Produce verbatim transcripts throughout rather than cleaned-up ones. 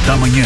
da Manhã.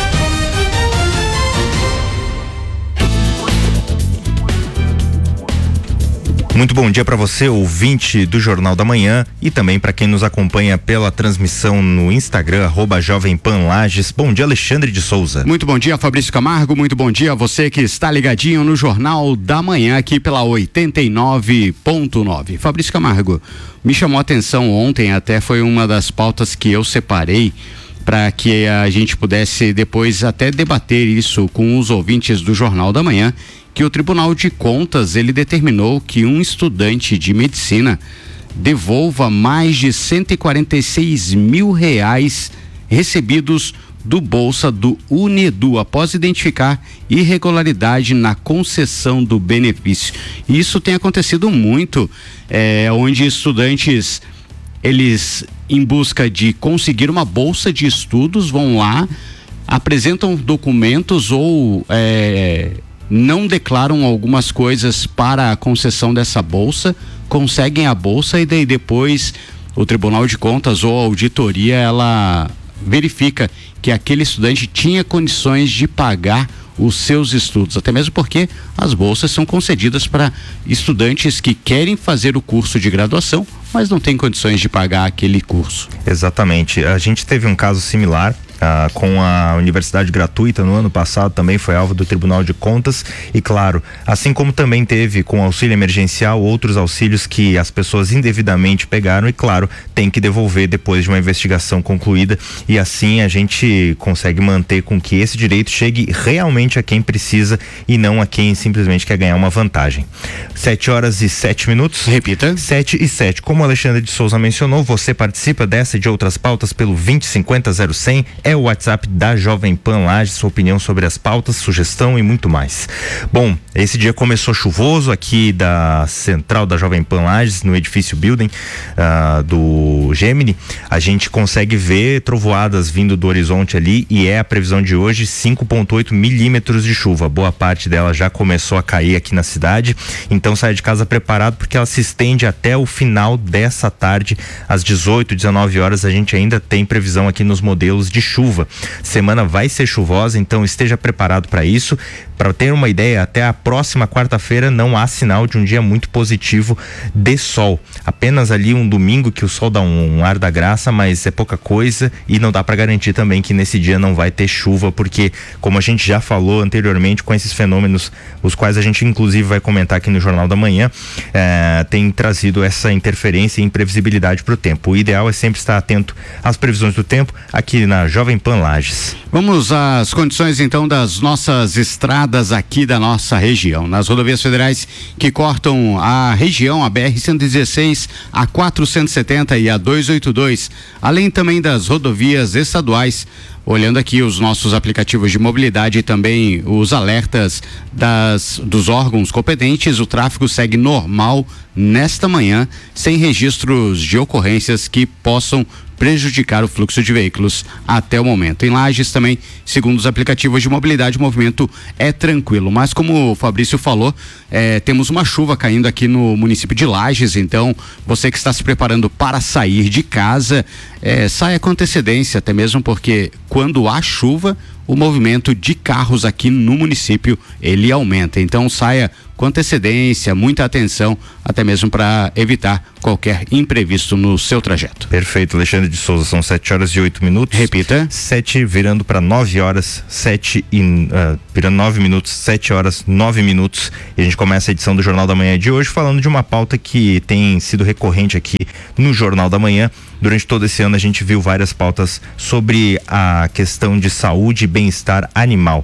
Muito bom dia para você, ouvinte do Jornal da Manhã, e também para quem nos acompanha pela transmissão no Instagram, arroba Jovem Pan Lages. Bom dia, Alexandre de Souza. Muito bom dia, Fabrício Camargo. Muito bom dia a você que está ligadinho no Jornal da Manhã aqui pela oitenta e nove ponto nove. Fabrício Camargo, me chamou a atenção ontem, até foi uma das pautas que eu separei para que a gente pudesse depois até debater isso com os ouvintes do Jornal da Manhã, que o Tribunal de Contas, ele determinou que um estudante de medicina devolva mais de cento e quarenta e seis mil reais recebidos do Bolsa do Unedu, após identificar irregularidade na concessão do benefício. E isso tem acontecido muito, é, onde estudantes, eles, em busca de conseguir uma bolsa de estudos, vão lá, apresentam documentos ou é, não declaram algumas coisas para a concessão dessa bolsa, conseguem a bolsa e daí depois o Tribunal de Contas ou a auditoria, ela verifica que aquele estudante tinha condições de pagar os seus estudos, até mesmo porque as bolsas são concedidas para estudantes que querem fazer o curso de graduação, mas não têm condições de pagar aquele curso. Exatamente, a gente teve um caso similar Ah, com a universidade gratuita no ano passado, também foi alvo do Tribunal de Contas, e claro, assim como também teve com o auxílio emergencial outros auxílios que as pessoas indevidamente pegaram, e claro, tem que devolver depois de uma investigação concluída, e assim a gente consegue manter com que esse direito chegue realmente a quem precisa e não a quem simplesmente quer ganhar uma vantagem. Sete horas e sete minutos. Repita. Sete e sete. Como o Alexandre de Souza mencionou, você participa dessa e de outras pautas pelo vinte e cinquenta zero cem. É o WhatsApp da Jovem Pan Lages, sua opinião sobre as pautas, sugestão e muito mais. Bom, esse dia começou chuvoso aqui da central da Jovem Pan Lages, no edifício Building uh, do Gemini. A gente consegue ver trovoadas vindo do horizonte ali, e é a previsão de hoje cinco vírgula oito milímetros de chuva. Boa parte dela já começou a cair aqui na cidade, então saia de casa preparado, porque ela se estende até o final dessa tarde, às dezoito, dezenove horas. A gente ainda tem previsão aqui nos modelos de chuva. Chuva. Semana vai ser chuvosa, então esteja preparado para isso. Para ter uma ideia, até a próxima quarta-feira não há sinal de um dia muito positivo de sol. Apenas ali um domingo que o sol dá um, um ar da graça, mas é pouca coisa, e não dá para garantir também que nesse dia não vai ter chuva, porque, como a gente já falou anteriormente, com esses fenômenos, os quais a gente inclusive vai comentar aqui no Jornal da Manhã, é, tem trazido essa interferência e imprevisibilidade para o tempo. O ideal é sempre estar atento às previsões do tempo aqui na Jovem Pan Lages. Vamos às condições então das nossas estradas aqui da nossa região. Nas rodovias federais que cortam a região, a B R cento e dezesseis, a quatrocentos e setenta e a duzentos e oitenta e dois, além também das rodovias estaduais. Olhando aqui os nossos aplicativos de mobilidade e também os alertas das, dos órgãos competentes, o tráfego segue normal nesta manhã, sem registros de ocorrências que possam prejudicar o fluxo de veículos até o momento. Em Lages também, segundo os aplicativos de mobilidade, o movimento é tranquilo, mas como o Fabrício falou, é, temos uma chuva caindo aqui no município de Lages, então você que está se preparando para sair de casa, é, saia com antecedência, até mesmo porque quando há chuva, o movimento de carros aqui no município, ele aumenta, então saia com antecedência, muita atenção, até mesmo para evitar qualquer imprevisto no seu trajeto. Perfeito, Alexandre de Souza, são sete horas e oito minutos. Repita. Sete virando para nove horas, sete e uh, virando nove minutos, sete horas, nove minutos. E a gente começa a edição do Jornal da Manhã de hoje falando de uma pauta que tem sido recorrente aqui no Jornal da Manhã. Durante todo esse ano a gente viu várias pautas sobre a questão de saúde e bem-estar animal.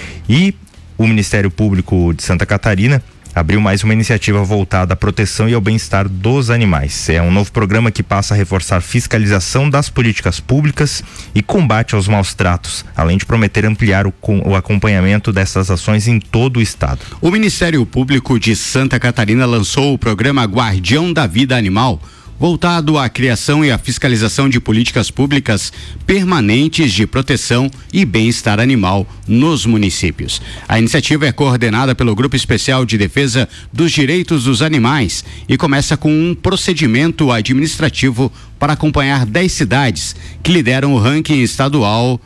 E o Ministério Público de Santa Catarina abriu mais uma iniciativa voltada à proteção e ao bem-estar dos animais. É um novo programa que passa a reforçar fiscalização das políticas públicas e combate aos maus tratos, além de prometer ampliar o, o acompanhamento dessas ações em todo o estado. O Ministério Público de Santa Catarina lançou o programa Guardião da Vida Animal, voltado à criação e à fiscalização de políticas públicas permanentes de proteção e bem-estar animal nos municípios. A iniciativa é coordenada pelo Grupo Especial de Defesa dos Direitos dos Animais e começa com um procedimento administrativo para acompanhar dez cidades que lideram o ranking estadual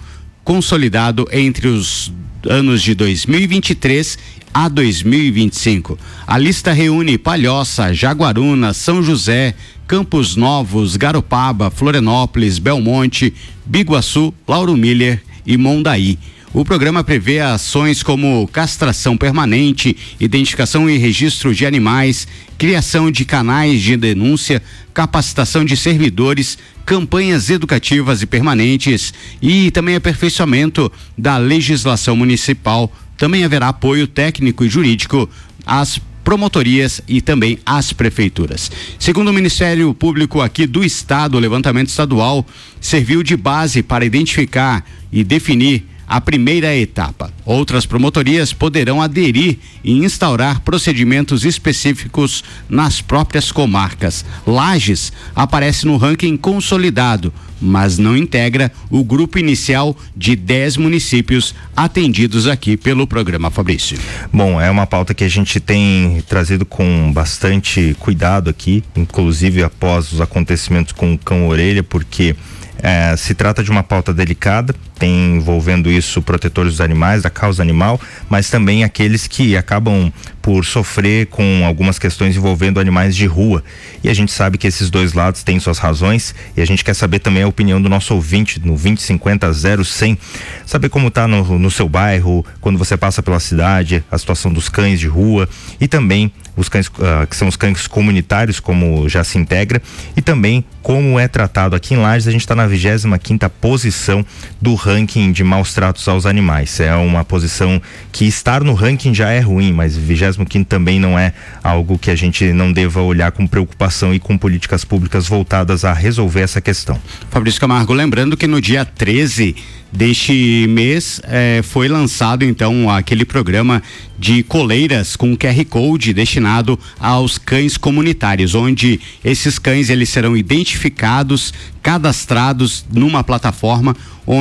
consolidado entre os anos de dois mil e vinte e três a dois mil e vinte e cinco. A lista reúne Palhoça, Jaguaruna, São José, Campos Novos, Garopaba, Florianópolis, Belmonte, Biguaçu, Lauro Miller e Mondaí. O programa prevê ações como castração permanente, identificação e registro de animais, criação de canais de denúncia, capacitação de servidores, campanhas educativas e permanentes e também aperfeiçoamento da legislação municipal. Também haverá apoio técnico e jurídico às promotorias e também às prefeituras. Segundo o Ministério Público aqui do Estado, o levantamento estadual serviu de base para identificar e definir a primeira etapa. Outras promotorias poderão aderir e instaurar procedimentos específicos nas próprias comarcas. Lages aparece no ranking consolidado, mas não integra o grupo inicial de dez municípios atendidos aqui pelo programa, Fabrício. Bom, é uma pauta que a gente tem trazido com bastante cuidado aqui, inclusive após os acontecimentos com o cão-orelha, porque É, se trata de uma pauta delicada, tem envolvendo isso protetores dos animais, da causa animal, mas também aqueles que acabam por sofrer com algumas questões envolvendo animais de rua. E a gente sabe que esses dois lados têm suas razões e a gente quer saber também a opinião do nosso ouvinte no vinte cinquenta zero cem. Saber como tá no, no seu bairro, quando você passa pela cidade, a situação dos cães de rua e também os cães uh, que são os cães comunitários, como já se integra, e também como é tratado aqui em Lages. A gente está na vigésima quinta posição do ranking de maus tratos aos animais. É uma posição que estar no ranking já é ruim, mas vigésimo quinto também não é algo que a gente não deva olhar com preocupação e com políticas públicas voltadas a resolver essa questão. Fabrício Camargo, lembrando que no dia treze deste mês eh, foi lançado então aquele programa de coleiras com Q R Code destinado aos cães comunitários, onde esses cães eles serão identificados, cadastrados numa plataforma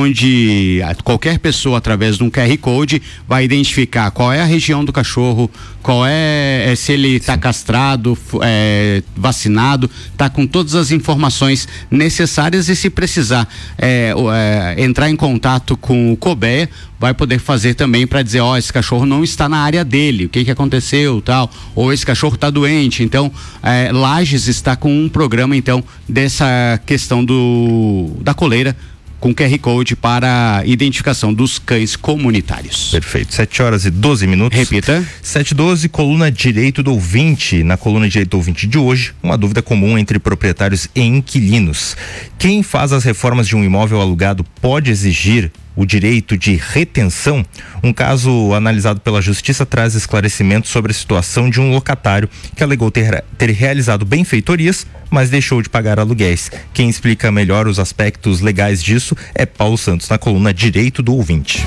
onde qualquer pessoa através de um Q R Code vai identificar qual é a região do cachorro, qual é, é se ele está castrado, é, vacinado, está com todas as informações necessárias e se precisar é, é, entrar em contato com o COBEA, vai poder fazer também para dizer, ó, oh, esse cachorro não está na área dele, o que que aconteceu, tal, ou esse cachorro está doente. Então, é, Lages está com um programa então dessa questão do da coleira com Q R Code para identificação dos cães comunitários. Perfeito. sete horas e doze minutos. Repita. sete e doze, coluna Direito do Ouvinte. Na coluna Direito do Ouvinte de hoje, uma dúvida comum entre proprietários e inquilinos. Quem faz as reformas de um imóvel alugado pode exigir o direito de retenção? Um caso analisado pela Justiça traz esclarecimentos sobre a situação de um locatário que alegou ter, ter realizado benfeitorias, mas deixou de pagar aluguéis. Quem explica melhor os aspectos legais disso é Paulo Santos, na coluna Direito do Ouvinte.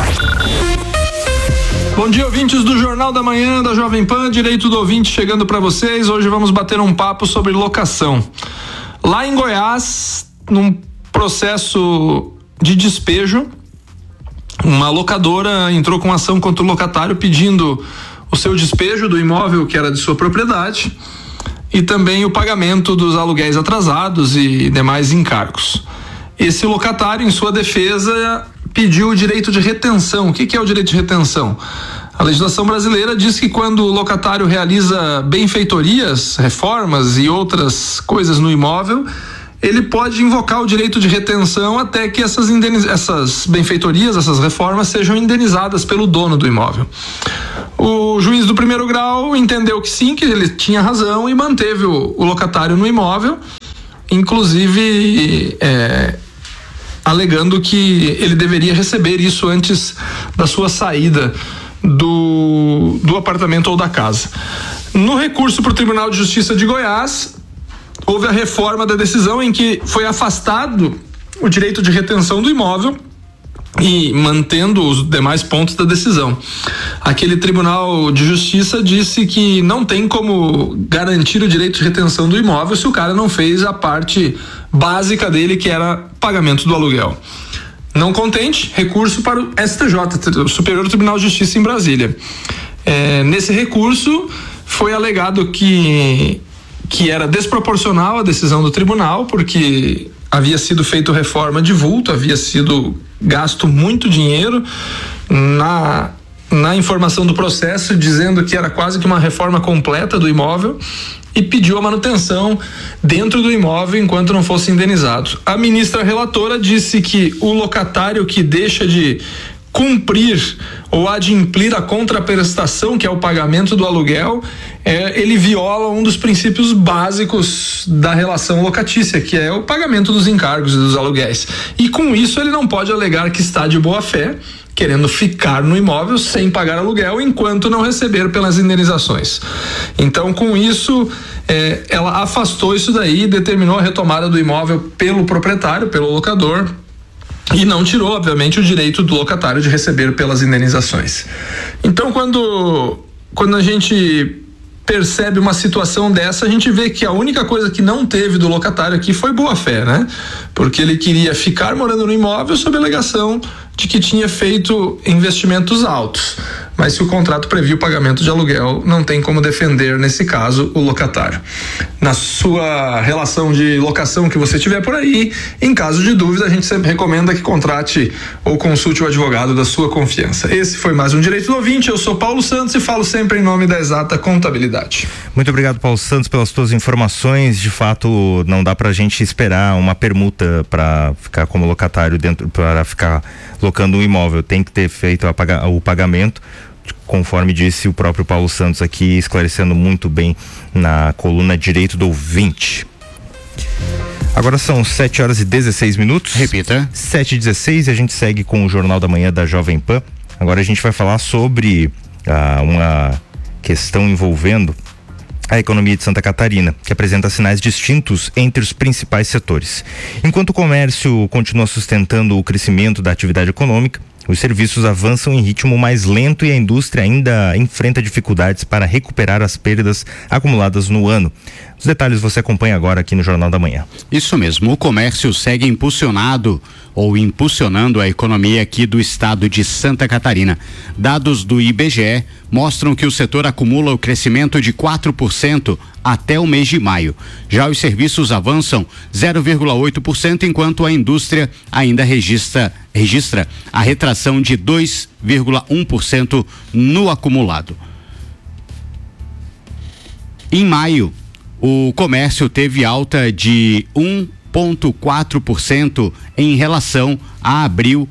Bom dia, ouvintes do Jornal da Manhã da Jovem Pan, Direito do Ouvinte chegando para vocês. Hoje vamos bater um papo sobre locação. Lá em Goiás, num processo de despejo, uma locadora entrou com ação contra o locatário pedindo o seu despejo do imóvel que era de sua propriedade e também o pagamento dos aluguéis atrasados e demais encargos. Esse locatário, em sua defesa, pediu o direito de retenção. O que que é o direito de retenção? A legislação brasileira diz que quando o locatário realiza benfeitorias, reformas e outras coisas no imóvel, ele pode invocar o direito de retenção até que essas, indeniz... essas benfeitorias, essas reformas sejam indenizadas pelo dono do imóvel. O juiz do primeiro grau entendeu que sim, que ele tinha razão e manteve o, o locatário no imóvel, inclusive é, alegando que ele deveria receber isso antes da sua saída do, do apartamento ou da casa. No recurso para o Tribunal de Justiça de Goiás, houve a reforma da decisão em que foi afastado o direito de retenção do imóvel e mantendo os demais pontos da decisão. Aquele Tribunal de Justiça disse que não tem como garantir o direito de retenção do imóvel se o cara não fez a parte básica dele, que era pagamento do aluguel. Não contente, recurso para o S T J, o Superior Tribunal de Justiça em Brasília. É, nesse recurso foi alegado que que era desproporcional a decisão do tribunal, porque havia sido feito reforma de vulto, havia sido gasto muito dinheiro na, na informação do processo, dizendo que era quase que uma reforma completa do imóvel, e pediu a manutenção dentro do imóvel enquanto não fosse indenizado. A ministra relatora disse que o locatário que deixa de cumprir ou adimplir a contraprestação, que é o pagamento do aluguel, é, ele viola um dos princípios básicos da relação locatícia, que é o pagamento dos encargos e dos aluguéis. E com isso ele não pode alegar que está de boa fé, querendo ficar no imóvel sem pagar aluguel enquanto não receber pelas indenizações. Então, com isso, é, ela afastou isso daí e determinou a retomada do imóvel pelo proprietário, pelo locador, e não tirou, obviamente, o direito do locatário de receber pelas indenizações. Então, quando, quando a gente percebe uma situação dessa, a gente vê que a única coisa que não teve do locatário aqui foi boa fé, né? Porque ele queria ficar morando no imóvel sob a alegação de que tinha feito investimentos altos. Mas se o contrato previa o pagamento de aluguel, não tem como defender, nesse caso, o locatário. Na sua relação de locação que você tiver por aí, em caso de dúvida, a gente sempre recomenda que contrate ou consulte o advogado da sua confiança. Esse foi mais um Direito do Ouvinte. Eu sou Paulo Santos e falo sempre em nome da Exata Contabilidade. Muito obrigado, Paulo Santos, pelas tuas informações. De fato, não dá pra gente esperar uma permuta para ficar como locatário dentro, para ficar locando um imóvel. Tem que ter feito a paga, o pagamento, conforme disse o próprio Paulo Santos aqui, esclarecendo muito bem na coluna Direito do Ouvinte. Agora são sete horas e dezesseis minutos. Repita. sete e dezesseis, e a gente segue com o Jornal da Manhã da Jovem Pan. Agora a gente vai falar sobre ah, uma questão envolvendo a economia de Santa Catarina, que apresenta sinais distintos entre os principais setores. Enquanto o comércio continua sustentando o crescimento da atividade econômica, os serviços avançam em ritmo mais lento e a indústria ainda enfrenta dificuldades para recuperar as perdas acumuladas no ano. Os detalhes você acompanha agora aqui no Jornal da Manhã. Isso mesmo, o comércio segue impulsionado ou impulsionando a economia aqui do estado de Santa Catarina. Dados do I B G E mostram que o setor acumula o crescimento de quatro por cento até o mês de maio. Já os serviços avançam zero vírgula oito por cento, enquanto a indústria ainda registra, registra a retração de dois vírgula um por cento no acumulado. Em maio, o comércio teve alta de um vírgula quatro por cento em relação a abril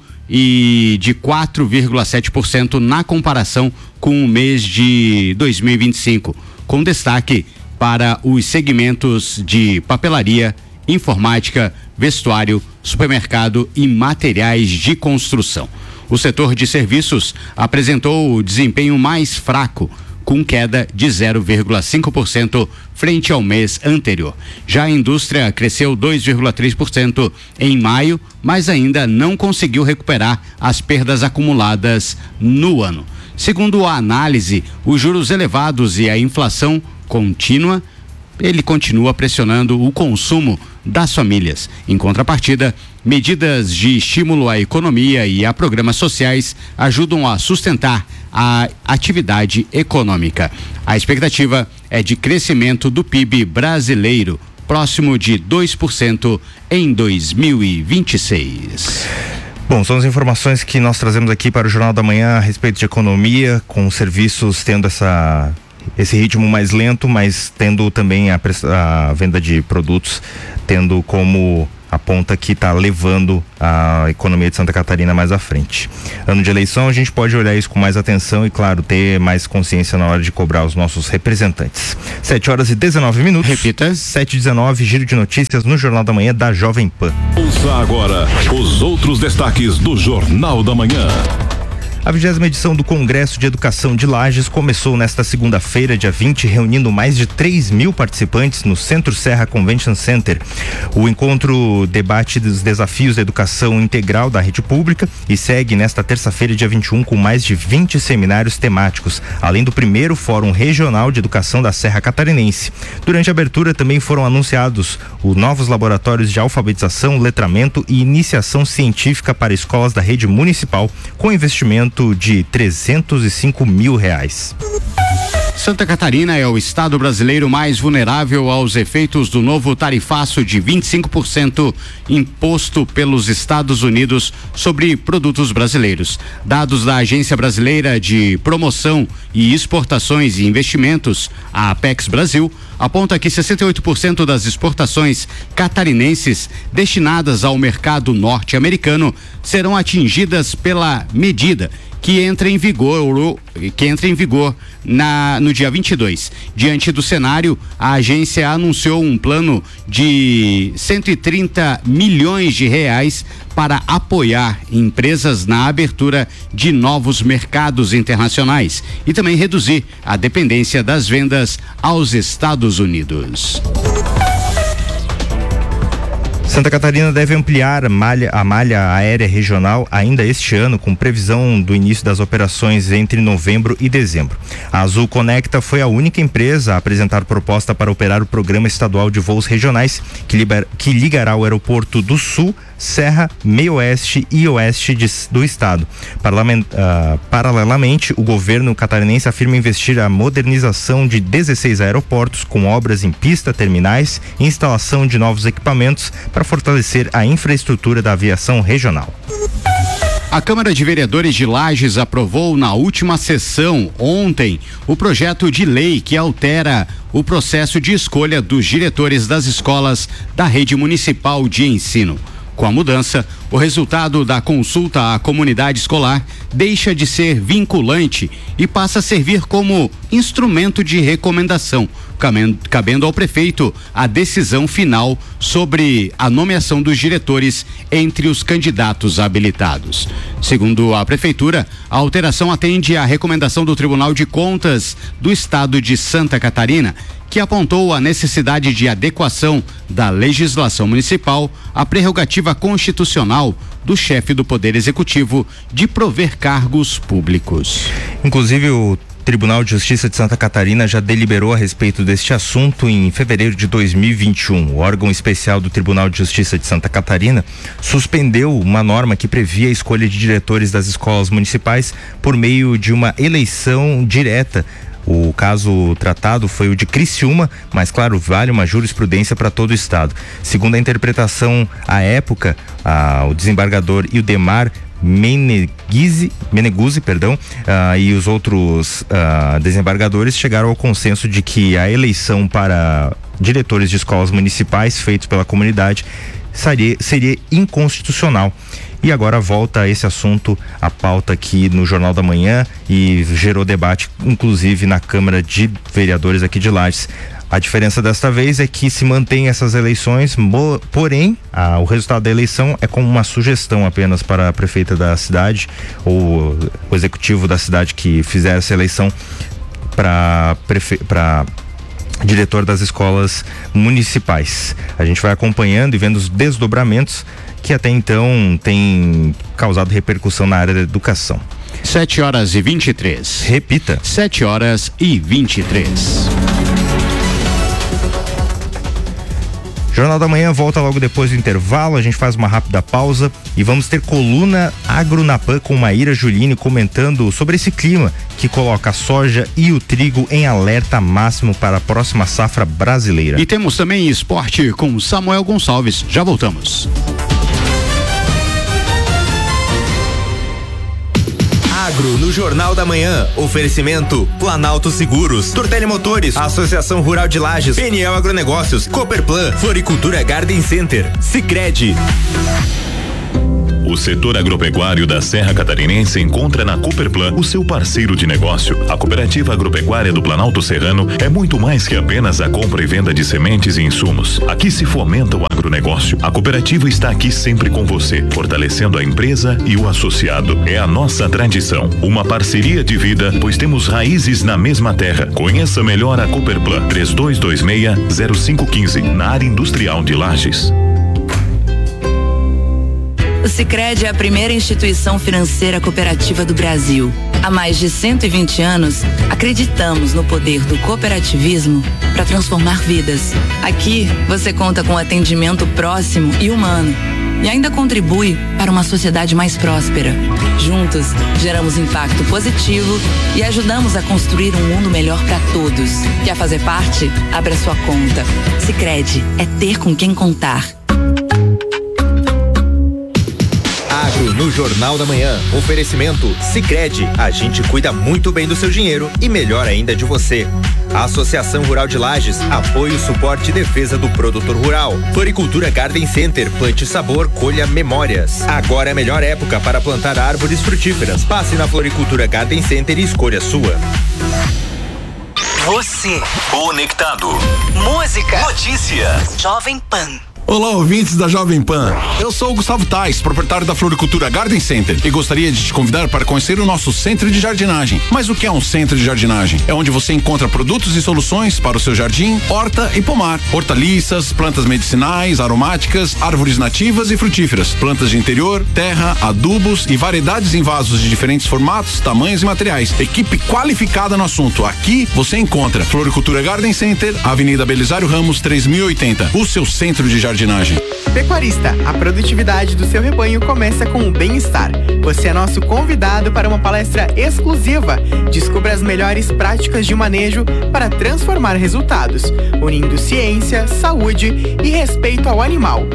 e de quatro vírgula sete por cento na comparação com o mês de dois mil e vinte e cinco, com destaque para os segmentos de papelaria, informática, vestuário, supermercado e materiais de construção. O setor de serviços apresentou o desempenho mais fraco, com queda de zero vírgula cinco por cento frente ao mês anterior. Já a indústria cresceu dois vírgula três por cento em maio, mas ainda não conseguiu recuperar as perdas acumuladas no ano. Segundo a análise, os juros elevados e a inflação contínua, ele continua pressionando o consumo das famílias. Em contrapartida, medidas de estímulo à economia e a programas sociais ajudam a sustentar a atividade econômica. A expectativa é de crescimento do P I B brasileiro, próximo de dois por cento em dois mil e vinte e seis. Bom, são as informações que nós trazemos aqui para o Jornal da Manhã a respeito de economia, com os serviços tendo essa esse ritmo mais lento, mas tendo também a, a venda de produtos tendo como a ponta que está levando a economia de Santa Catarina mais à frente. Ano de eleição, a gente pode olhar isso com mais atenção e, claro, ter mais consciência na hora de cobrar os nossos representantes. sete horas e dezenove minutos. Repita. sete e dezenove, giro de notícias no Jornal da Manhã da Jovem Pan. Ouça agora os outros destaques do Jornal da Manhã. A vigésima edição do Congresso de Educação de Lages começou nesta segunda-feira, dia vinte, reunindo mais de três mil participantes no Centro Serra Convention Center. O encontro debate dos desafios da educação integral da rede pública e segue nesta terça-feira, dia vinte e um, com mais de vinte seminários temáticos, além do primeiro Fórum Regional de Educação da Serra Catarinense. Durante a abertura também foram anunciados os novos laboratórios de alfabetização, letramento e iniciação científica para escolas da rede municipal, com investimento de trezentos e cinco mil reais. Santa Catarina é o estado brasileiro mais vulnerável aos efeitos do novo tarifaço de vinte e cinco por cento imposto pelos Estados Unidos sobre produtos brasileiros. Dados da Agência Brasileira de Promoção e Exportações e Investimentos, a Apex Brasil, aponta que sessenta e oito por cento das exportações catarinenses destinadas ao mercado norte-americano serão atingidas pela medida que entra em vigor, que entra em vigor na, no dia vinte e dois. Diante do cenário, a agência anunciou um plano de cento e trinta milhões de reais para apoiar empresas na abertura de novos mercados internacionais e também reduzir a dependência das vendas aos Estados Unidos. Santa Catarina deve ampliar a malha, a malha aérea regional ainda este ano, com previsão do início das operações entre novembro e dezembro. A Azul Conecta foi a única empresa a apresentar proposta para operar o programa estadual de voos regionais que, liber, que ligará o aeroporto do Sul, Serra, Meio Oeste e Oeste de, do estado. Parlament, uh, paralelamente, o governo catarinense afirma investir a modernização de dezesseis aeroportos com obras em pista, terminais e instalação de novos equipamentos para fortalecer a infraestrutura da aviação regional. A Câmara de Vereadores de Lages aprovou na última sessão, ontem, o projeto de lei que altera o processo de escolha dos diretores das escolas da rede municipal de ensino. Com a mudança, o resultado da consulta à comunidade escolar deixa de ser vinculante e passa a servir como instrumento de recomendação, cabendo ao prefeito a decisão final sobre a nomeação dos diretores entre os candidatos habilitados. Segundo a prefeitura, a alteração atende à recomendação do Tribunal de Contas do Estado de Santa Catarina, que apontou a necessidade de adequação da legislação municipal à prerrogativa constitucional do chefe do Poder Executivo de prover cargos públicos. Inclusive, o Tribunal de Justiça de Santa Catarina já deliberou a respeito deste assunto em fevereiro de dois mil e vinte e um. O órgão especial do Tribunal de Justiça de Santa Catarina suspendeu uma norma que previa a escolha de diretores das escolas municipais por meio de uma eleição direta. O caso tratado foi o de Criciúma, mas claro, vale uma jurisprudência para todo o estado. Segundo a interpretação à época, a, o desembargador Ildemar Meneguzzi, Meneguzzi, perdão, uh, e os outros uh, desembargadores chegaram ao consenso de que a eleição para diretores de escolas municipais feitos pela comunidade seria, seria inconstitucional. E agora volta esse assunto à pauta aqui no Jornal da Manhã e gerou debate, inclusive na Câmara de Vereadores aqui de Lages. A diferença desta vez é que se mantém essas eleições, mo, porém, a, o resultado da eleição é como uma sugestão apenas para a prefeita da cidade ou o executivo da cidade que fizer essa eleição para prefe, para diretor das escolas municipais. A gente vai acompanhando e vendo os desdobramentos que até então tem causado repercussão na área da educação. sete horas e vinte e três. Repita. sete horas e vinte e três. Jornal da Manhã volta logo depois do intervalo, a gente faz uma rápida pausa e vamos ter coluna Agro na Pan com Maíra Juline comentando sobre esse clima que coloca a soja e o trigo em alerta máximo para a próxima safra brasileira. E temos também esporte com Samuel Gonçalves. Já voltamos. Agro no Jornal da Manhã. Oferecimento Planalto Seguros, Tortelli Motores, Associação Rural de Lages, Peniel Agronegócios, Cooperplan, Floricultura Garden Center, Sicredi. O setor agropecuário da Serra Catarinense encontra na Cooperplan o seu parceiro de negócio. A Cooperativa Agropecuária do Planalto Serrano é muito mais que apenas a compra e venda de sementes e insumos. Aqui se fomenta o agronegócio. A cooperativa está aqui sempre com você, fortalecendo a empresa e o associado. É a nossa tradição. Uma parceria de vida, pois temos raízes na mesma terra. Conheça melhor a Cooperplan. três dois dois seis zero cinco um cinco, na área industrial de Lages. O Sicredi é a primeira instituição financeira cooperativa do Brasil. Há mais de cento e vinte anos, acreditamos no poder do cooperativismo para transformar vidas. Aqui, você conta com atendimento próximo e humano, e ainda contribui para uma sociedade mais próspera. Juntos, geramos impacto positivo e ajudamos a construir um mundo melhor para todos. Quer fazer parte? Abra sua conta. Sicredi é ter com quem contar. Agro no Jornal da Manhã. Oferecimento Sicredi. A gente cuida muito bem do seu dinheiro e melhor ainda de você. Associação Rural de Lages. Apoio, suporte e defesa do produtor rural. Floricultura Garden Center. Plante sabor, colha memórias. Agora é a melhor época para plantar árvores frutíferas. Passe na Floricultura Garden Center e escolha a sua. Você Conectado. música, Notícia. Jovem Pan. Olá, ouvintes da Jovem Pan. Eu sou o Gustavo Tais, proprietário da Floricultura Garden Center, e gostaria de te convidar para conhecer o nosso centro de jardinagem. Mas o que é um centro de jardinagem? É onde você encontra produtos e soluções para o seu jardim, horta e pomar, hortaliças, plantas medicinais, aromáticas, árvores nativas e frutíferas, plantas de interior, terra, adubos e variedades em vasos de diferentes formatos, tamanhos e materiais. Equipe qualificada no assunto. Aqui você encontra Floricultura Garden Center, Avenida Belisário Ramos, três mil e oitenta, o seu centro de jardinagem. Pecuarista, a produtividade do seu rebanho começa com o bem-estar. Você é nosso convidado para uma palestra exclusiva. Descubra as melhores práticas de manejo para transformar resultados, unindo ciência, saúde e respeito ao animal.